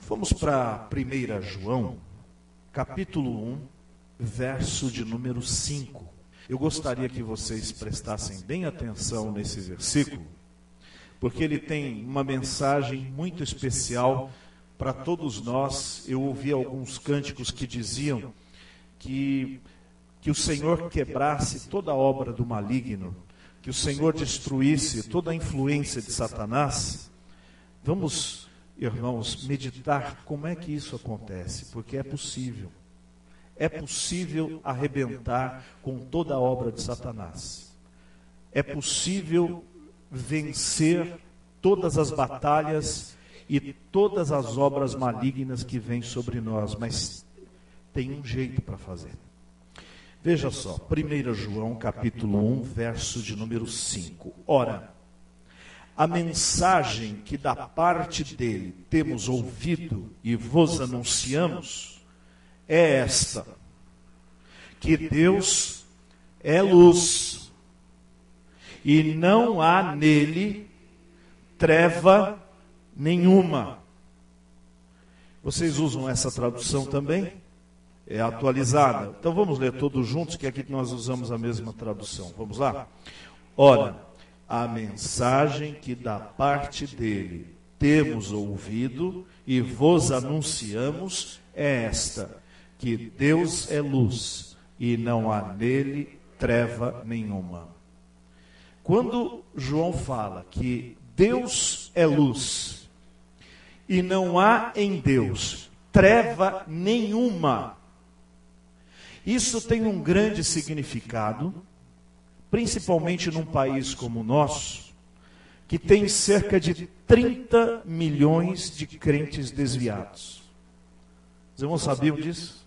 Vamos para 1 João, capítulo 1, verso de número 5. Eu gostaria que vocês prestassem bem atenção nesse versículo, porque ele tem uma mensagem muito especial para todos nós. Eu ouvi alguns cânticos que diziam que o Senhor quebrasse toda a obra do maligno, que o Senhor destruísse toda a influência de Satanás. Vamos, irmãos, meditar como é que isso acontece, porque é possível. É possível arrebentar com toda a obra de Satanás. É possível vencer todas as batalhas e todas as obras malignas que vêm sobre nós, mas tem um jeito para fazer. Veja só, 1 João capítulo 1, verso de número 5. Ora, a mensagem que da parte dele temos ouvido e vos anunciamos é esta: que Deus é luz e não há nele treva nenhuma. Vocês usam essa tradução também? É atualizada. Então vamos ler todos juntos, que aqui nós usamos a mesma tradução. Vamos lá? Ora, a mensagem que da parte dele temos ouvido e vos anunciamos é esta: que Deus é luz e não há nele treva nenhuma. Quando João fala que Deus é luz e não há em Deus treva nenhuma, isso tem um grande significado, principalmente num país como o nosso, que tem cerca de 30 milhões de crentes desviados. Os irmãos sabiam disso?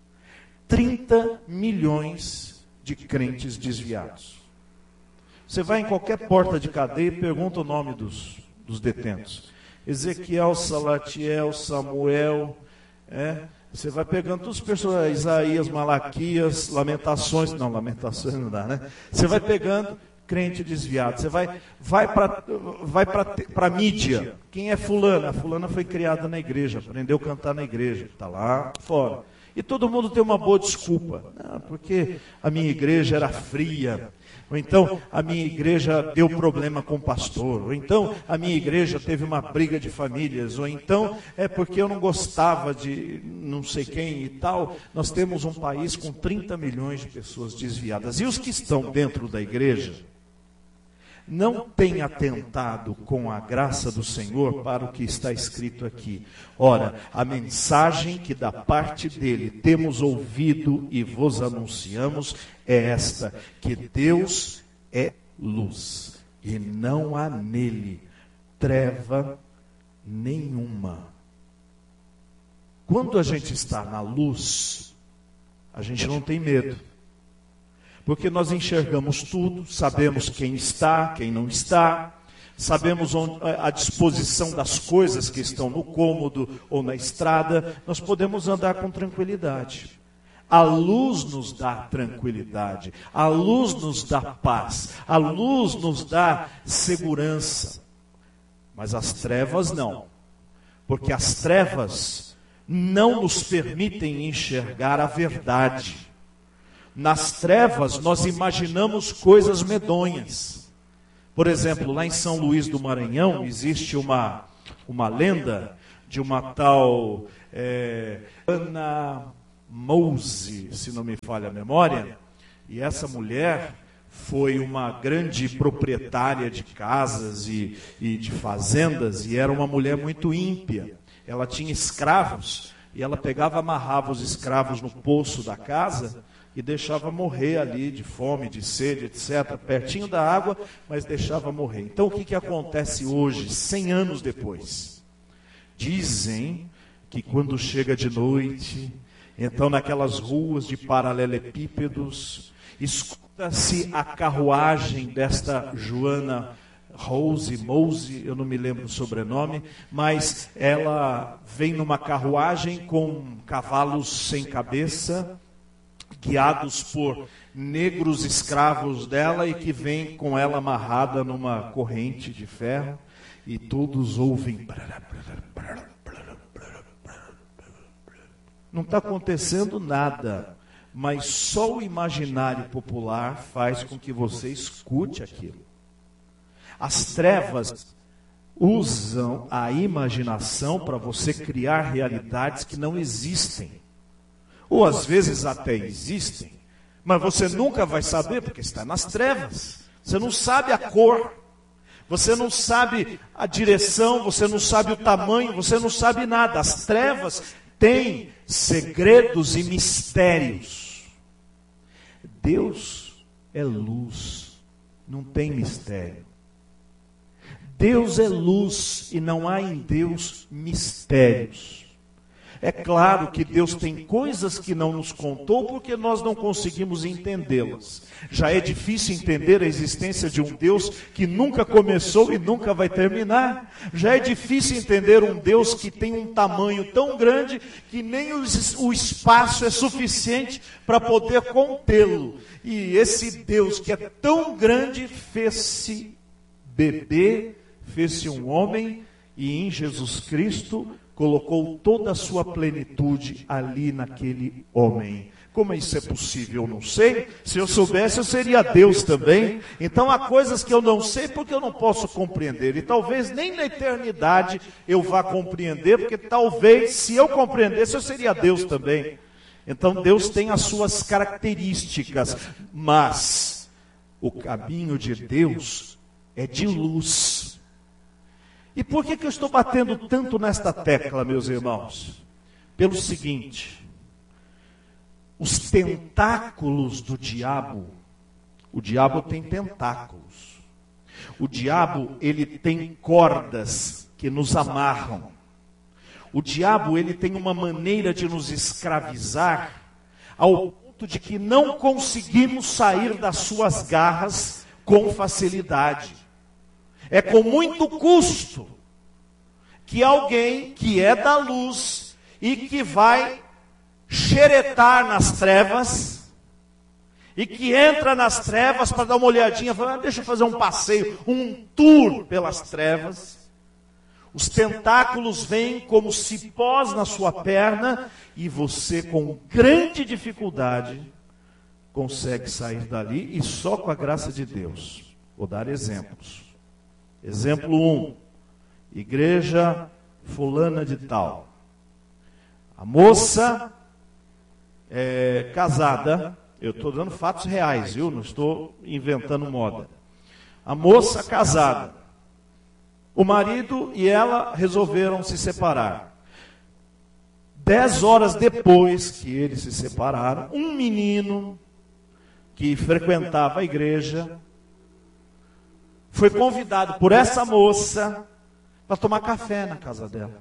30 milhões de crentes desviados. Você vai em qualquer porta de cadeia e pergunta o nome dos detentos. Ezequiel, Salatiel, Samuel, você vai pegando todos os personagens, Isaías, Malaquias, Lamentações não dá, né? Você vai pegando crente desviado, você vai para a mídia. Quem é fulana? A fulana foi criada na igreja, aprendeu a cantar na igreja, está lá fora. E todo mundo tem uma boa desculpa. Não, porque a minha igreja era fria. Ou então a minha igreja deu problema com o pastor. Ou então a minha igreja teve uma briga de famílias. Ou então é porque eu não gostava de não sei quem e tal. Nós temos um país com 30 milhões de pessoas desviadas. E os que estão dentro da igreja não têm atentado com a graça do Senhor para o que está escrito aqui. Ora, a mensagem que da parte dele temos ouvido e vos anunciamos é esta: que Deus é luz e não há nele treva nenhuma. Quando a gente está na luz, a gente não tem medo. Porque nós enxergamos tudo, sabemos quem está, quem não está, sabemos a disposição das coisas que estão no cômodo ou na estrada, nós podemos andar com tranquilidade. A luz nos dá tranquilidade, a luz nos dá paz, a luz nos dá segurança. Mas as trevas não, porque as trevas não nos permitem enxergar a verdade. Nas trevas, nós imaginamos coisas medonhas. Por exemplo, lá em São Luís do Maranhão, existe uma lenda de uma tal Ana Mouse, se não me falha a memória. E essa mulher foi uma grande proprietária de casas e de fazendas, e era uma mulher muito ímpia. Ela tinha escravos, e ela pegava e amarrava os escravos no poço da casa e deixava morrer ali de fome, de sede, etc., pertinho da água, mas deixava morrer. Então o que acontece hoje, 100 anos depois? Dizem que quando chega de noite, então naquelas ruas de paralelepípedos, escuta-se a carruagem desta Joana Mouse, eu não me lembro o sobrenome, mas ela vem numa carruagem com cavalos sem cabeça, guiados por negros escravos dela, e que vem com ela amarrada numa corrente de ferro, e todos ouvem não está acontecendo nada, mas só o imaginário popular faz com que você escute aquilo. As trevas usam a imaginação para você criar realidades que não existem. Ou às vezes até existem, mas você nunca vai saber porque está nas trevas. Você não sabe a cor, você não sabe a direção, você não sabe o tamanho, você não sabe nada. As trevas têm segredos e mistérios. Deus é luz, não tem mistério. Deus é luz e não há em Deus mistérios. É claro que Deus tem coisas que não nos contou porque nós não conseguimos entendê-las. Já é difícil entender a existência de um Deus que nunca começou e nunca vai terminar. Já é difícil entender um Deus que tem um tamanho tão grande que nem o espaço é suficiente para poder contê-lo. E esse Deus que é tão grande fez-se bebê, fez-se um homem e em Jesus Cristo colocou toda a sua plenitude ali naquele homem. Como isso é possível? Eu não sei. Se eu soubesse, eu seria Deus também. Então há coisas que eu não sei porque eu não posso compreender. E talvez nem na eternidade eu vá compreender, porque talvez se eu compreendesse, eu seria Deus também. Então Deus tem as suas características, mas o caminho de Deus é de luz. E por que eu estou batendo tanto nesta tecla, meus irmãos? Pelo seguinte: os tentáculos do diabo, o diabo tem tentáculos. O diabo, ele tem cordas que nos amarram. O diabo, ele tem uma maneira de nos escravizar ao ponto de que não conseguimos sair das suas garras com facilidade. É com muito custo que alguém que é da luz e que vai xeretar nas trevas e que entra nas trevas para dar uma olhadinha, fala, deixa eu fazer um passeio, um tour pelas trevas. Os tentáculos vêm como cipós na sua perna e você, com grande dificuldade, consegue sair dali e só com a graça de Deus. Vou dar exemplos. Exemplo 1, igreja fulana de tal. A moça é casada, eu estou dando fatos reais, viu? Não estou inventando moda. A moça casada. O marido e ela resolveram se separar. 10 horas depois que eles se separaram, um menino que frequentava a igreja foi convidado por essa moça para tomar café na casa dela.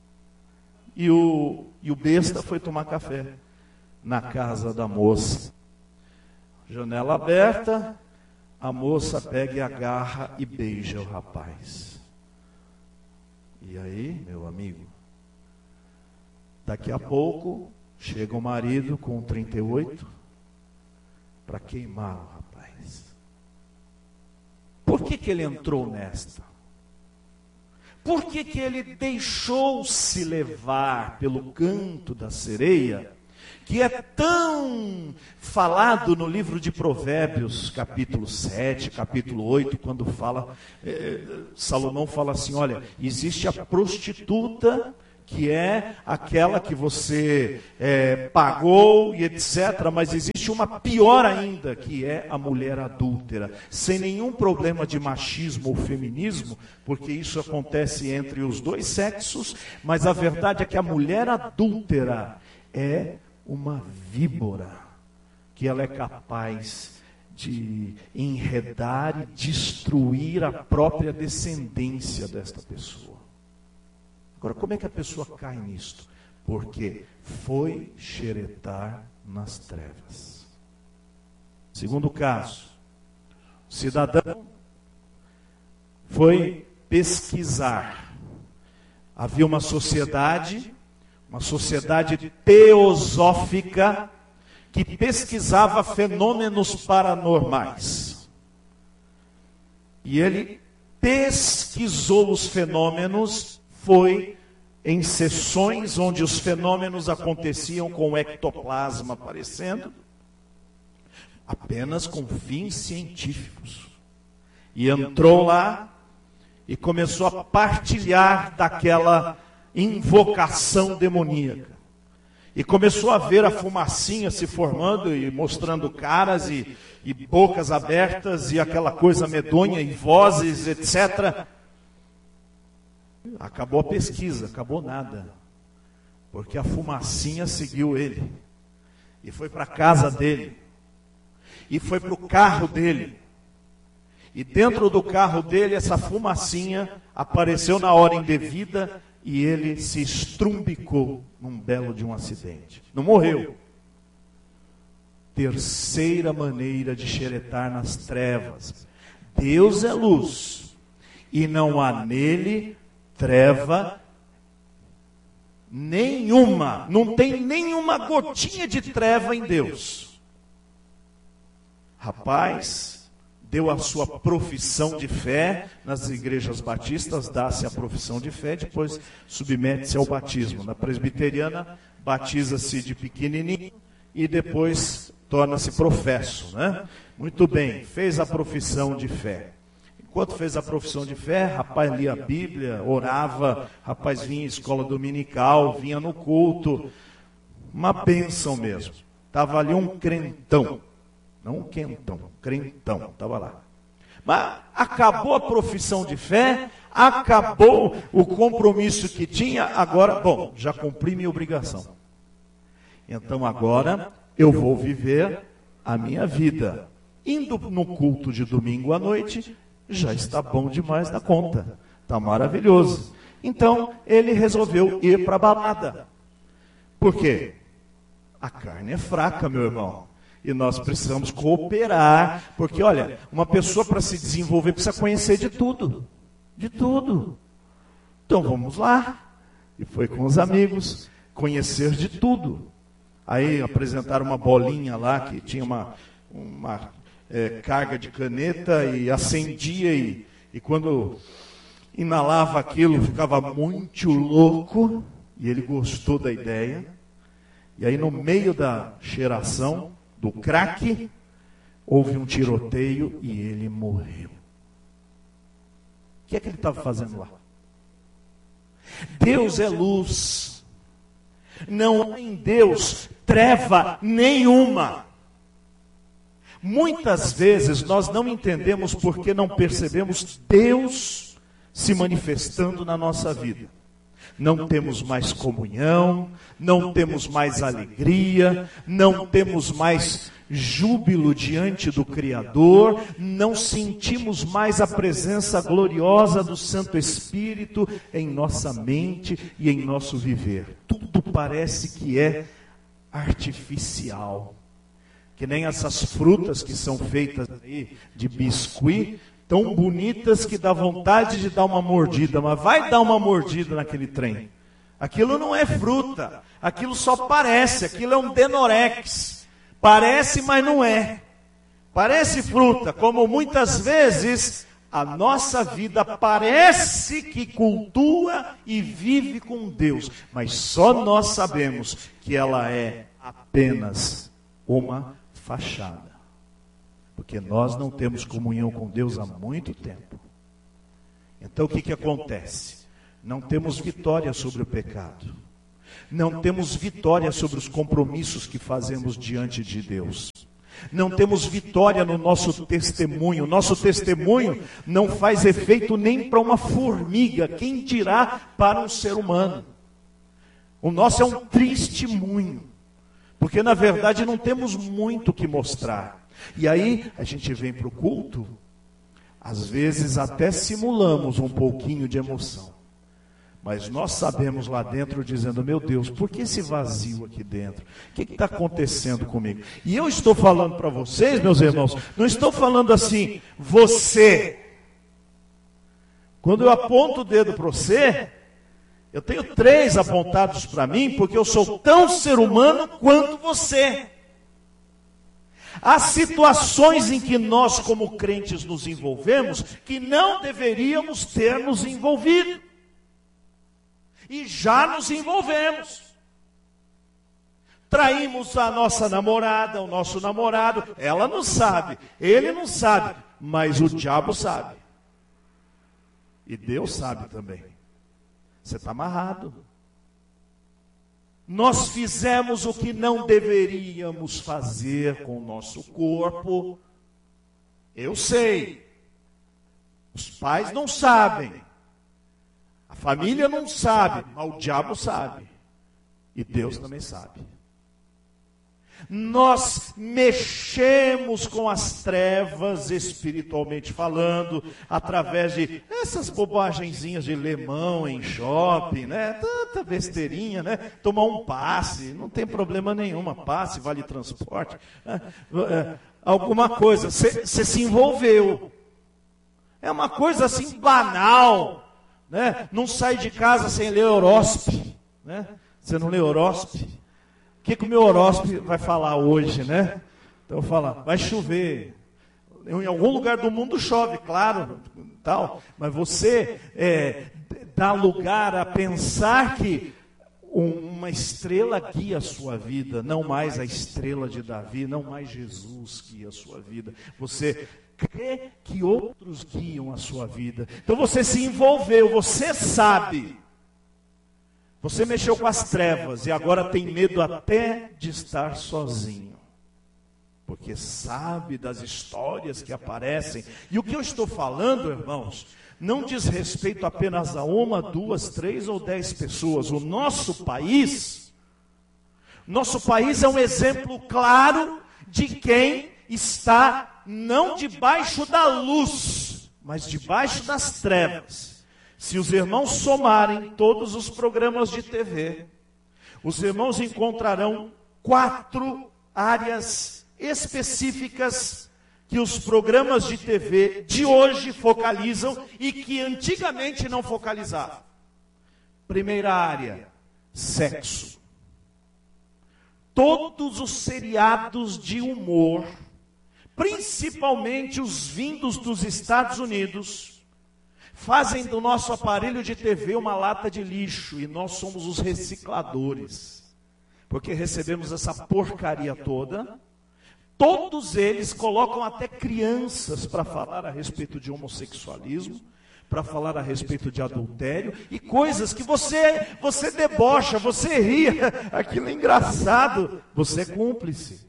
E o besta foi tomar café na casa da moça. Janela aberta, a moça pega e agarra e beija o rapaz. E aí, meu amigo, daqui a pouco chega o marido com 38 para queimar o rapaz. Por que ele entrou nesta? Por que ele deixou-se levar pelo canto da sereia, que é tão falado no livro de Provérbios, capítulo 7, capítulo 8, quando fala, Salomão fala assim, olha, existe a prostituta, que é aquela que você pagou e etc., mas existe uma pior ainda, que é a mulher adúltera, sem nenhum problema de machismo ou feminismo, porque isso acontece entre os dois sexos, mas a verdade é que a mulher adúltera é uma víbora, que ela é capaz de enredar e destruir a própria descendência desta pessoa. Agora, como é que a pessoa cai nisto? Porque foi xeretar nas trevas. Segundo caso, o cidadão foi pesquisar. Havia uma sociedade teosófica, que pesquisava fenômenos paranormais. E ele pesquisou os fenômenos, foi em sessões onde os fenômenos aconteciam com o ectoplasma aparecendo, apenas com fins científicos. E entrou lá e começou a partilhar daquela invocação demoníaca. E começou a ver a fumacinha se formando e mostrando caras e bocas abertas e aquela coisa medonha e vozes, etc. Acabou a pesquisa, acabou nada. Porque a fumacinha seguiu ele. E foi para a casa dele. E foi para o carro dele. E dentro do carro dele, essa fumacinha apareceu na hora indevida e ele se estrumbicou num belo de um acidente. Não morreu. Terceira maneira de xeretar nas trevas. Deus é luz e não há nele treva nenhuma. Não tem nenhuma gotinha de treva em Deus. Rapaz, deu a sua profissão de fé. Nas igrejas batistas dá-se a profissão de fé, depois submete-se ao batismo. Na presbiteriana, batiza-se de pequenininho e depois torna-se professo, né? Muito bem, fez a profissão de fé. Enquanto fez a profissão de fé, rapaz lia a Bíblia, orava, rapaz vinha à escola dominical, vinha no culto. Uma bênção mesmo. Estava ali um crentão. Não um quentão, crentão, estava lá. Mas acabou a profissão de fé, acabou o compromisso que tinha, agora, bom, já cumpri minha obrigação. Então agora eu vou viver a minha vida. Indo no culto de domingo à noite, já está bom demais da conta. Está maravilhoso. Então ele resolveu ir para a balada. Por quê? A carne é fraca, meu irmão. E nós precisamos cooperar, porque olha, uma pessoa para se desenvolver precisa conhecer de tudo, de tudo. Então vamos lá. E foi com os amigos, conhecer de tudo. Aí apresentaram uma bolinha lá, que tinha uma carga de caneta e acendia, e quando inalava aquilo ficava muito louco, e ele gostou da ideia. E aí no meio da cheiração do crack, houve um tiroteio e ele morreu. O que é que ele estava fazendo lá? Deus é luz. Não há em Deus treva nenhuma. Muitas vezes nós não entendemos porque não percebemos Deus se manifestando na nossa vida. Não temos mais comunhão, não temos mais alegria, não temos mais júbilo diante do Criador, não sentimos mais a presença gloriosa do Santo Espírito em nossa mente e em nosso viver. Tudo parece que é artificial. Que nem essas frutas que são feitas aí de biscuit, tão bonitas que dá vontade de dar uma mordida, mas vai dar uma mordida naquele trem. Aquilo não é fruta, aquilo só parece, aquilo é um denorex. Parece, mas não é. Parece fruta, como muitas vezes a nossa vida parece que cultua e vive com Deus, mas só nós sabemos que ela é apenas uma fachada. Porque nós não temos comunhão com Deus há muito tempo. Então o que acontece? Não temos vitória sobre o pecado. Não temos vitória sobre os compromissos que fazemos diante de Deus. Não temos vitória no nosso testemunho. Nosso testemunho não faz efeito nem para uma formiga, quem dirá para um ser humano. O nosso é um testemunho. Porque na verdade não temos muito o que mostrar. E aí a gente vem para o culto, às vezes até simulamos um pouquinho de emoção. Mas nós sabemos lá dentro, dizendo, meu Deus, por que esse vazio aqui dentro? O que está acontecendo comigo? E eu estou falando para vocês, meus irmãos, não estou falando assim, você. Quando eu aponto o dedo para você, eu tenho 3 apontados para mim, porque eu sou tão ser humano quanto você. Há situações em que nós, como crentes, nos envolvemos que não deveríamos ter nos envolvido. e já nos envolvemos. Traímos a nossa namorada, o nosso namorado, ela não sabe, ele não sabe, mas o diabo sabe. E Deus sabe também. Você está amarrado. Nós fizemos o que não deveríamos fazer com o nosso corpo. Eu sei. Os pais não sabem. A família não sabe, mas o diabo sabe. E Deus também sabe. Nós mexemos com as trevas, espiritualmente falando, através de essas bobagenzinhas de lemão em shopping, né? Tanta besteirinha, né? Tomar um passe, não tem problema nenhum, passe, vale transporte, alguma coisa, você se envolveu. É uma coisa assim banal, né? Não sai de casa sem ler horóscopo, né? Você não lê horóscopo? O que o meu horóscopo vai falar hoje, né? Então fala, vai chover. Em algum lugar do mundo chove, claro, tal. Mas você dá lugar a pensar que uma estrela guia a sua vida, não mais a estrela de Davi, não mais Jesus guia a sua vida. Você crê que outros guiam a sua vida. Então você se envolveu, você sabe. Você mexeu com as trevas e agora tem medo até de estar sozinho. Porque sabe das histórias que aparecem. E o que eu estou falando, irmãos, não diz respeito apenas a 1, 2, 3 ou 10 pessoas. O nosso país é um exemplo claro de quem está não debaixo da luz, mas debaixo das trevas. Se os irmãos somarem todos os programas de TV, os irmãos encontrarão 4 áreas específicas que os programas de TV de hoje focalizam e que antigamente não focalizavam. Primeira área, sexo. Todos os seriados de humor, principalmente os vindos dos Estados Unidos, fazem do nosso aparelho de TV uma lata de lixo, e nós somos os recicladores, porque recebemos essa porcaria toda. Todos eles colocam até crianças para falar a respeito de homossexualismo, para falar a respeito de adultério, e coisas que você debocha, você ria, aquilo é engraçado, você é cúmplice.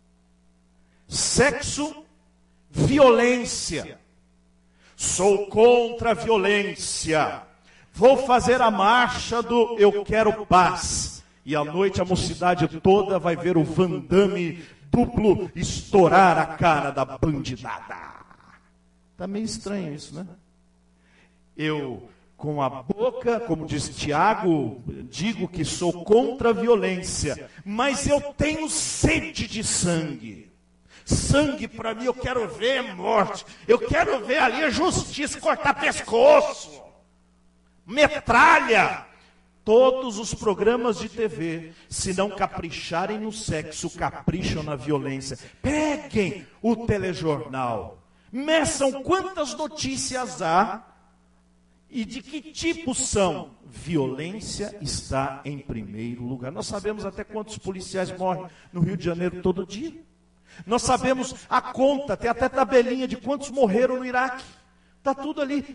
Sexo, violência. Sou contra a violência. Vou fazer a marcha do Eu Quero Paz. E à noite a mocidade toda vai ver o Van Damme duplo estourar a cara da bandidada. Está meio estranho isso, né? Eu, com a boca, como diz Tiago, digo que sou contra a violência. Mas eu tenho sede de sangue. Sangue para mim, eu quero ver morte. Eu quero ver ali a justiça, cortar pescoço. Metralha. Todos os programas de TV, se não capricharem no sexo, capricham na violência. Peguem o telejornal. Meçam quantas notícias há e de que tipo são. Violência está em primeiro lugar. Nós sabemos até quantos policiais morrem no Rio de Janeiro todo dia. Nós sabemos a conta, tem até tabelinha de quantos morreram no Iraque. Está tudo ali.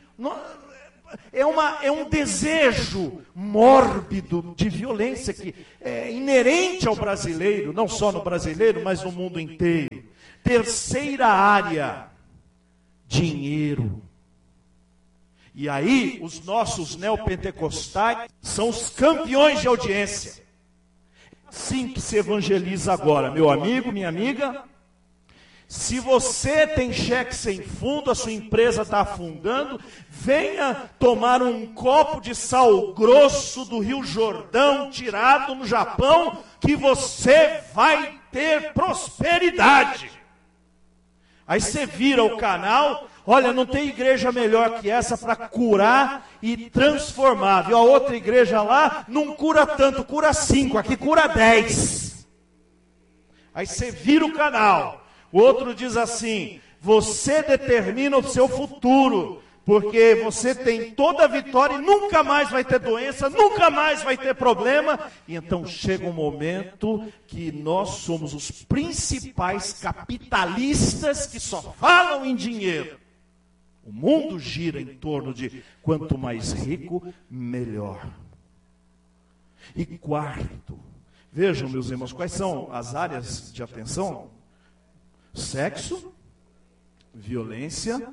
É um desejo mórbido de violência que é inerente ao brasileiro, não só no brasileiro, mas no mundo inteiro. Terceira área, dinheiro. E aí, os nossos neopentecostais são os campeões de audiência. Assim que se evangeliza agora, meu amigo, minha amiga. Se você tem cheque sem fundo, a sua empresa está afundando, venha tomar um copo de sal grosso do Rio Jordão, tirado no Japão, que você vai ter prosperidade. Aí você vira o canal, olha, não tem igreja melhor que essa para curar e transformar. Viu? A outra igreja lá não cura tanto, cura 5, aqui cura 10. Aí você vira o canal. O outro diz assim, você determina o seu futuro. Porque você tem toda a vitória e nunca mais vai ter doença, nunca mais vai ter problema. E então chega um momento que nós somos os principais capitalistas que só falam em dinheiro. O mundo gira em torno de quanto mais rico, melhor. E quarto, vejam, meus irmãos, quais são as áreas de atenção? Sexo, violência,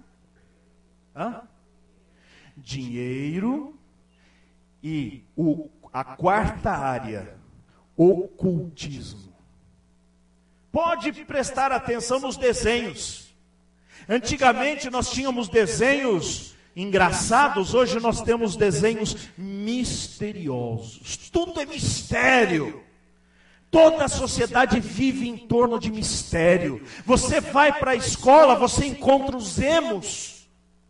dinheiro e a quarta área, ocultismo. Pode prestar atenção nos desenhos. Antigamente nós tínhamos desenhos engraçados, hoje nós temos desenhos misteriosos. Tudo é mistério. Toda a sociedade vive em torno de mistério. Você vai para a escola, você encontra os emos.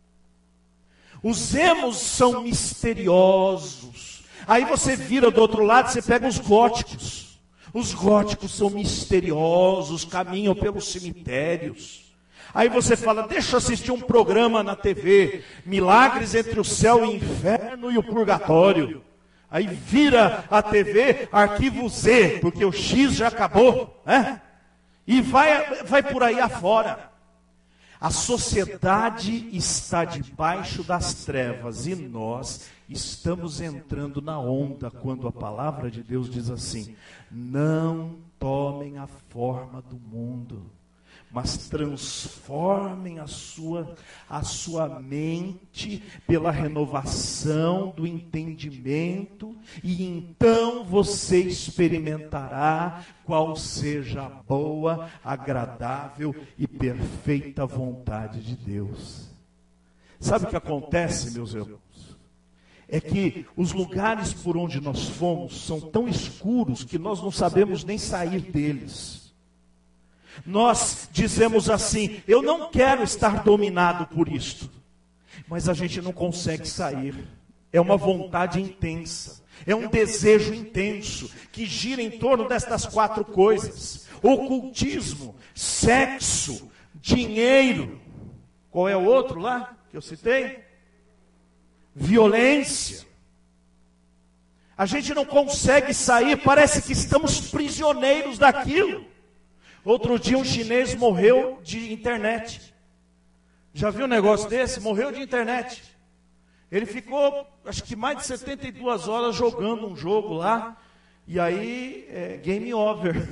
Os emos são misteriosos. Aí você vira do outro lado, você pega os góticos. Os góticos são misteriosos, caminham pelos cemitérios. Aí você fala, deixa eu assistir um programa na TV, Milagres entre o céu e o inferno e o purgatório. Aí vira a TV, arquivo Z, porque o X já acabou, né? E vai por aí afora. A sociedade está debaixo das trevas e nós estamos entrando na onda quando a palavra de Deus diz assim: não tomem a forma do mundo, mas transformem a sua mente pela renovação do entendimento, e então você experimentará qual seja a boa, agradável e perfeita vontade de Deus. Sabe o que acontece, meus irmãos? É que os lugares por onde nós fomos são tão escuros que nós não sabemos nem sair deles. Nós dizemos assim, eu não quero estar dominado por isto, mas a gente não consegue sair. É uma vontade intensa, é um desejo intenso, que gira em torno destas quatro coisas: ocultismo, sexo, dinheiro. Qual é o outro lá que eu citei? Violência. A gente não consegue sair, parece que estamos prisioneiros daquilo. Outro dia um chinês morreu de internet. Já viu um negócio desse? Morreu de internet. Ele ficou, acho que mais de 72 horas jogando um jogo lá. E aí, game over.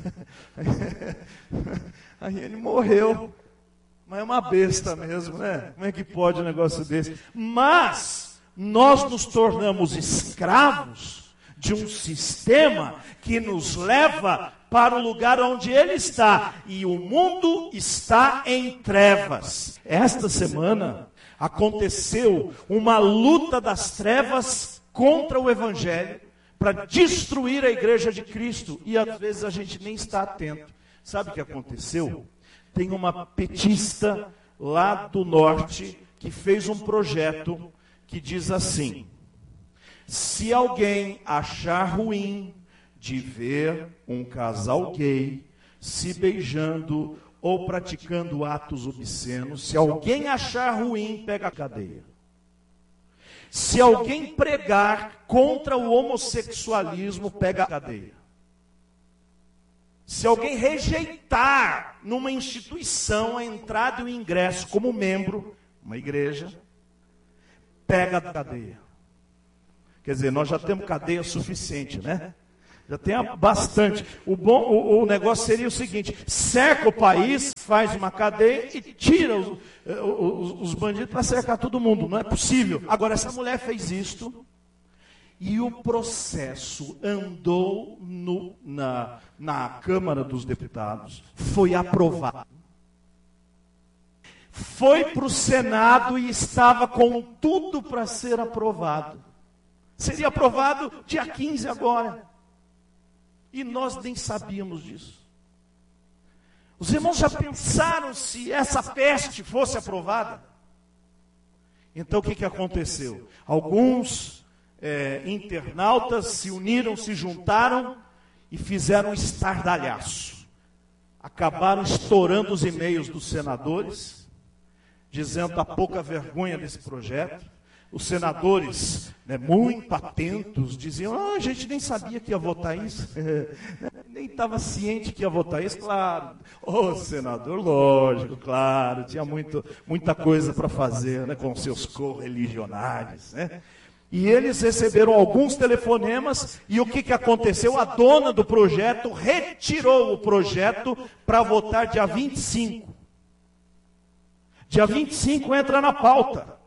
Aí ele morreu. Mas é uma besta mesmo, né? Como é que pode um negócio desse? Mas nós nos tornamos escravos de um sistema que nos leva para o lugar onde ele está, e o mundo está em trevas. Esta semana aconteceu uma luta das trevas contra o Evangelho, para destruir a igreja de Cristo, e às vezes a gente nem está atento. Sabe o que aconteceu? Tem uma petista lá do norte que fez um projeto que diz assim: se alguém achar ruim de ver um casal gay se beijando ou praticando atos obscenos, se alguém achar ruim, pega a cadeia. Se alguém pregar contra o homossexualismo, pega a cadeia. Se alguém rejeitar numa instituição a entrada e o ingresso como membro, uma igreja, pega a cadeia. Quer dizer, nós já temos cadeia suficiente, né? Já tem bastante. O negócio seria o seguinte: cerca o país, faz uma cadeia e tira os bandidos para cercar todo mundo. Não é possível. Agora, essa mulher fez isto e o processo andou na Câmara dos Deputados, foi aprovado. Foi para o Senado e estava com tudo para ser aprovado. Seria aprovado dia 15 agora. E nós nem sabíamos disso. Os irmãos já pensaram se essa peste fosse aprovada? Então o que aconteceu? Alguns internautas se uniram, se juntaram e fizeram um estardalhaço. Acabaram estourando os e-mails dos senadores, dizendo da pouca vergonha desse projeto. Os senadores, muito atentos, diziam, a gente nem sabia que ia votar isso, nem estava ciente que ia votar isso. Claro, senador, lógico, claro, tinha muita coisa para fazer, com seus correligionários, E eles receberam alguns telefonemas, e o que aconteceu? A dona do projeto retirou o projeto para votar dia 25. Dia 25 entra na pauta.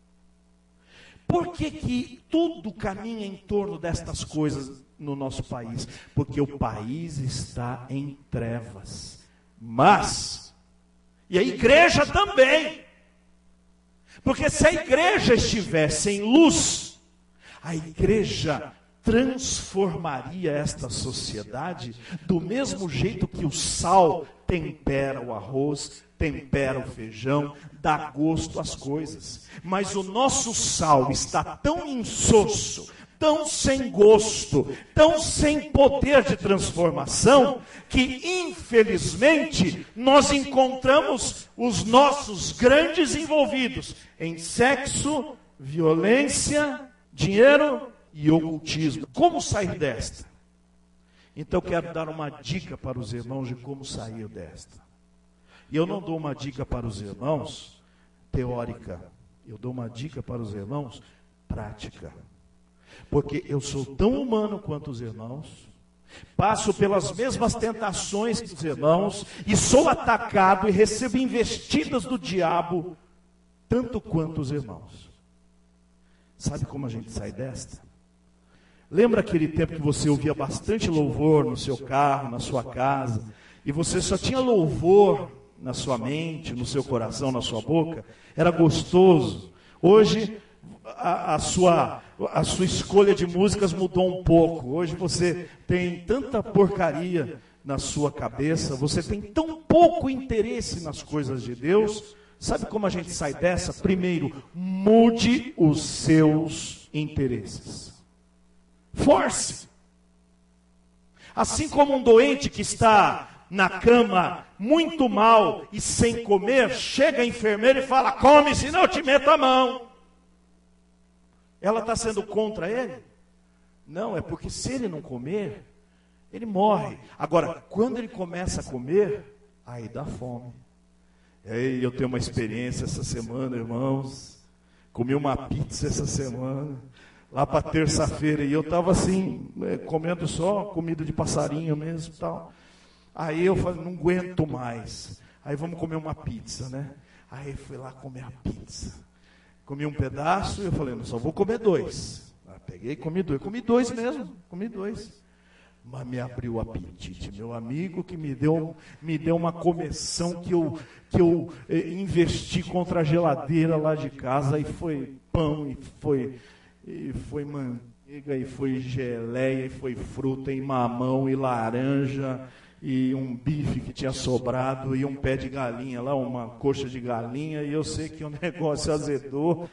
Por que tudo caminha em torno destas coisas no nosso país? Porque o país está em trevas. E a igreja também. Porque se a igreja estivesse em luz, a igreja transformaria esta sociedade do mesmo jeito que o sal tempera o arroz, tempera o feijão, dá gosto às coisas. Mas o nosso sal está tão insosso, tão sem gosto, tão sem poder de transformação, que infelizmente nós encontramos os nossos grandes envolvidos em sexo, violência, dinheiro e ocultismo. Como sair desta? Então eu quero dar uma dica para os irmãos de como sair desta. E eu não dou uma dica para os irmãos teórica, eu dou uma dica para os irmãos prática. Porque eu sou tão humano quanto os irmãos, passo pelas mesmas tentações que os irmãos, e sou atacado e recebo investidas do diabo, tanto quanto os irmãos. Sabe como a gente sai desta? Lembra aquele tempo que você ouvia bastante louvor no seu carro, na sua casa, e você só tinha louvor na sua mente, no seu coração, na sua boca? Era gostoso. Hoje, a sua escolha de músicas mudou um pouco. Hoje você tem tanta porcaria na sua cabeça, você tem tão pouco interesse nas coisas de Deus. Sabe como a gente sai dessa? Primeiro, mude os seus interesses. Force. Assim como um doente que está na cama, muito mal e sem comer, chega a enfermeira e fala, come, senão eu te meto a mão. Ela está sendo contra ele? Não, é porque se ele não comer, ele morre. Agora, quando ele começa a comer, aí dá fome. E eu tenho uma experiência essa semana, irmãos. Comi uma pizza essa semana, lá para terça-feira, e eu estava assim, comendo só comida de passarinho mesmo e tal. Aí eu falei, não aguento mais. Aí vamos comer uma pizza, Aí fui lá comer a pizza. Comi um pedaço e eu falei, não, só vou comer 2. Peguei e comi 2. Comi 2 mesmo, comi 2. Mas me abriu o apetite, meu amigo, que me deu uma começão que eu investi contra a geladeira lá de casa, e foi pão, e foi manteiga, e foi geleia, e foi fruta, e mamão, e laranja, e um bife que tinha sobrado, e um pé de galinha lá, uma coxa de galinha, e eu sei que o negócio azedou.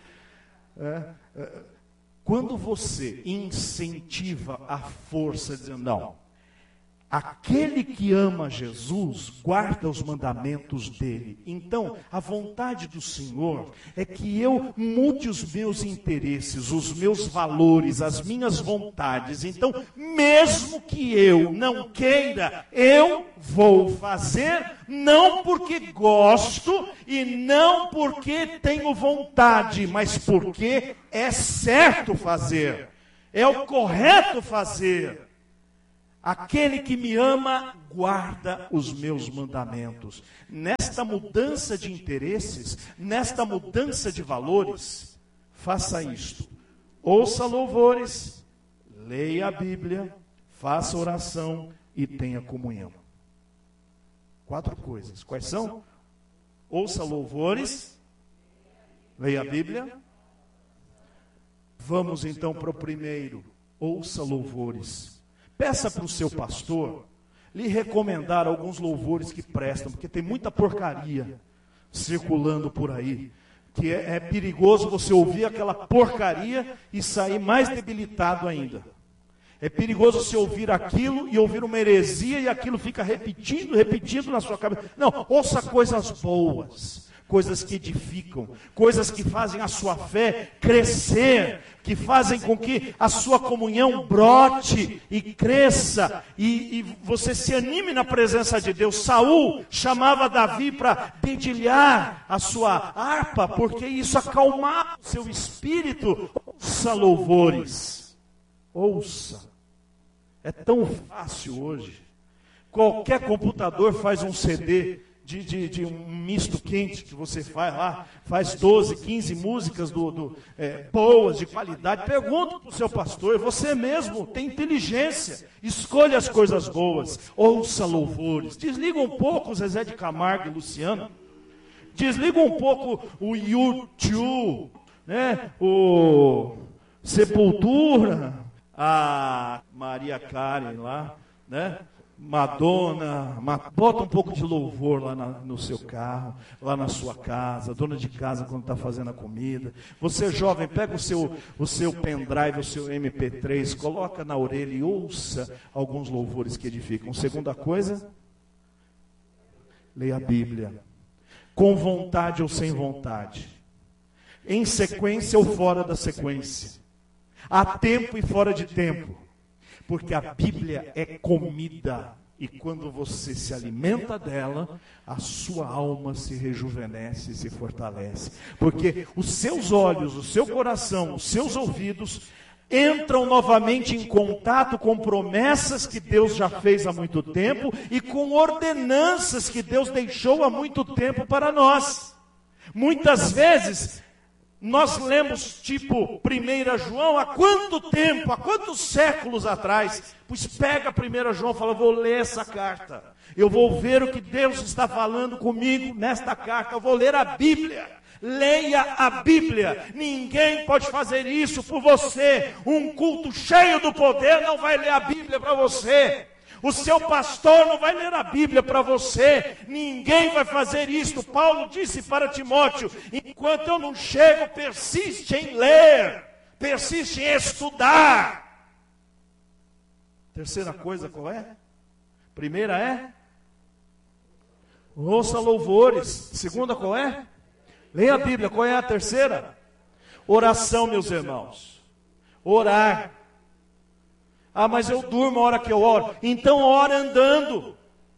Quando você incentiva a força, dizendo, não, aquele que ama Jesus, guarda os mandamentos dele. Então, a vontade do Senhor é que eu mude os meus interesses, os meus valores, as minhas vontades. Então, mesmo que eu não queira, eu vou fazer, não porque gosto e não porque tenho vontade, mas porque é certo fazer, é o correto fazer. Aquele que me ama, guarda os meus mandamentos. Nesta mudança de interesses, nesta mudança de valores, faça isto. Ouça louvores, leia a Bíblia, faça oração e tenha comunhão. 4 coisas. Quais são? Ouça louvores, leia a Bíblia. Vamos então para o primeiro. Ouça louvores. Peça para o seu pastor lhe recomendar alguns louvores que prestam, porque tem muita porcaria circulando por aí, que é perigoso você ouvir aquela porcaria e sair mais debilitado ainda. É perigoso você ouvir aquilo e ouvir uma heresia e aquilo fica repetindo na sua cabeça. Não, ouça coisas boas, coisas que edificam, coisas que fazem a sua fé crescer, que fazem com que a sua comunhão brote e cresça, e você se anime na presença de Deus. Saul chamava Davi para dedilhar a sua harpa, porque isso acalmava o seu espírito. Ouça louvores, ouça. É tão fácil hoje. Qualquer computador faz um CD de um misto quente que você faz lá, faz 12, 15 músicas boas, de qualidade. Pergunta para o seu pastor, você mesmo tem inteligência, escolha as coisas boas, ouça louvores. Desliga um pouco o Zezé de Camargo e Luciano, desliga um pouco o YouTube, né? O Sepultura, a Maria Karen lá, né? Madonna, bota um pouco de louvor lá no seu carro, lá na sua casa, dona de casa quando está fazendo a comida. Você jovem, pega o seu pendrive, o seu MP3, coloca na orelha e ouça alguns louvores que edificam. Segunda coisa, leia a Bíblia, com vontade ou sem vontade, em sequência ou fora da sequência, a tempo e fora de tempo. Porque a Bíblia é comida, e quando você se alimenta dela, a sua alma se rejuvenesce e se fortalece. Porque os seus olhos, o seu coração, os seus ouvidos entram novamente em contato com promessas que Deus já fez há muito tempo e com ordenanças que Deus deixou há muito tempo para nós. Muitas vezes nós lemos tipo 1 João há quanto tempo, há quantos séculos atrás? Pois pega 1 João e fala, vou ler essa carta. Eu vou ver o que Deus está falando comigo nesta carta. Eu vou ler a Bíblia. Leia a Bíblia. Ninguém pode fazer isso por você. Um culto cheio do poder não vai ler a Bíblia para você. O seu pastor não vai ler a Bíblia para você. Ninguém vai fazer isso. Paulo disse para Timóteo, enquanto eu não chego, persiste em ler, persiste em estudar. Terceira coisa qual é? Primeira é? Ouça louvores. Segunda qual é? Leia a Bíblia. Qual é a terceira? Oração, meus irmãos. Orar. Ah, mas eu durmo a hora que eu oro. Então ora andando.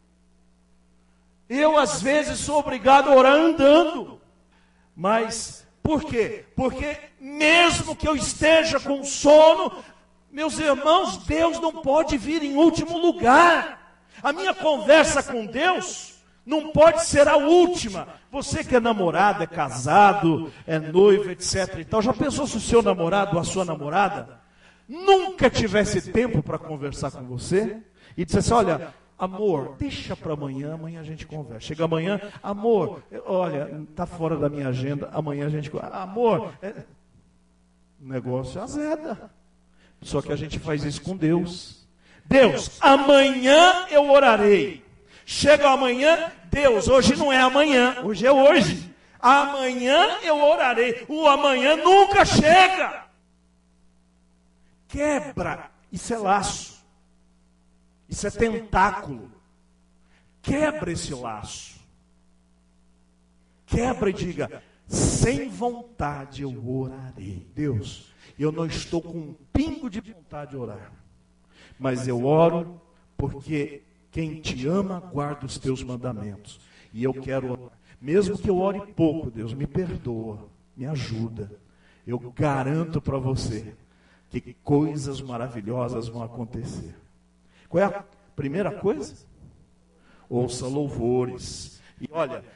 Eu às vezes sou obrigado a orar andando. Mas por quê? Porque mesmo que eu esteja com sono, meus irmãos, Deus não pode vir em último lugar. A minha conversa com Deus não pode ser a última. Você que é namorado, é casado, é noivo, etc. Então, já pensou se o seu namorado ou a sua namorada nunca tivesse tempo para conversar com você e dissesse, olha, amor, deixa para amanhã, amanhã a gente conversa. Chega amanhã, amor, olha, está fora da minha agenda, amanhã a gente conversa. Amor, o negócio azeda. Só que a gente faz isso com Deus. Deus, amanhã eu orarei. Chega amanhã, Deus, hoje não é amanhã, hoje é hoje. Amanhã eu orarei. O amanhã nunca chega. Quebra, isso é laço, isso é tentáculo. Quebra esse laço. Quebra e diga, sem vontade eu orarei. Deus, eu não estou com um pingo de vontade de orar, mas eu oro porque quem te ama guarda os teus mandamentos. E eu quero orar. Mesmo que eu ore pouco, Deus, me perdoa, me ajuda. Eu garanto para você que coisas maravilhosas vão acontecer. Qual é a primeira coisa? Ouça louvores. E olha,